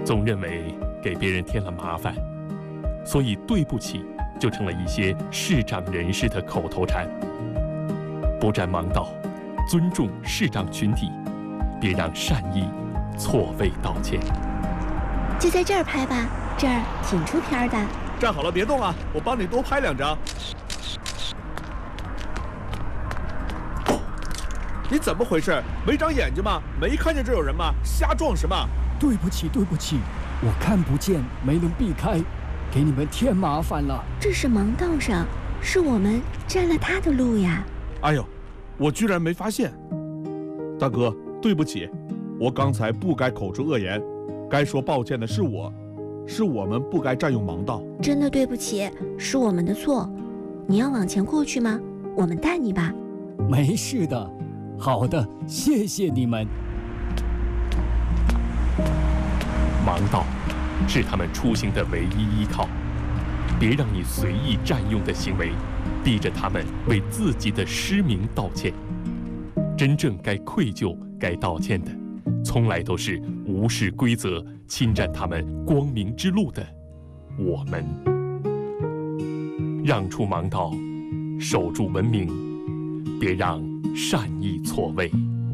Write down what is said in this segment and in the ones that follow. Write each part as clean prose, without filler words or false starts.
总认为给别人添了麻烦，所以对不起就成了一些视障人士的口头禅。不占盲道，尊重视障群体，别让善意错位道歉。 就在这儿拍吧，这儿挺出片的。 站好了，别动啊，我帮你多拍2张。你怎么回事？没长眼睛吗？没看见这有人吗？瞎撞什么？ 对不起，我看不见，没能避开，给你们添麻烦了。 这是盲道上，是我们占了他的路呀。 哎呦，我居然没发现。大哥，对不起，我刚才不该口出恶言，该说抱歉的是我们不该占用盲道。 真的对不起，是我们的错。你要往前过去吗？我们带你吧。 没事的。好的，谢谢你们。 盲道是他们出行的唯一依靠，别让你随意占用的行为逼着他们为自己的失明道歉。真正该愧疚、该道歉的，从来都是无视规则、侵占他们光明之路的我们。让出盲道，守住文明，别让善意错位。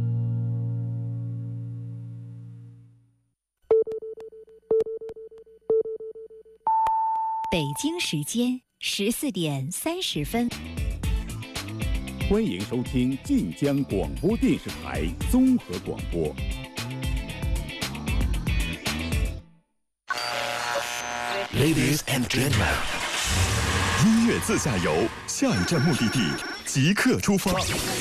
北京时间14点30分。 欢迎收听晋江广播电视台综合广播。 Ladies and gentlemen， 音乐自驾游，下一站目的地即刻出发。